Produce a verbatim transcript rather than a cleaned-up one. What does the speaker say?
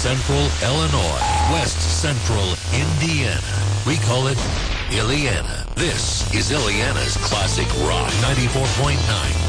Central Illinois, West Central Indiana. We call it Illiana. This is Illiana's Classic Rock ninety-four point nine.